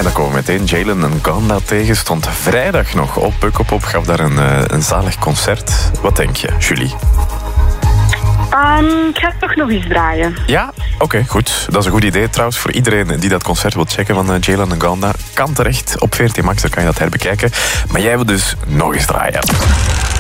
En dan komen we meteen Jalen Nganda tegen. Stond vrijdag nog op Pukkelpop. Gaf daar een zalig concert. Wat denk je, Julie? Ik ga het toch nog eens draaien. Ja? Oké, goed. Dat is een goed idee trouwens. Voor iedereen die dat concert wil checken van Jalen Nganda. Kan terecht op VRT Max, dan kan je dat herbekijken. Maar jij wil dus nog eens draaien.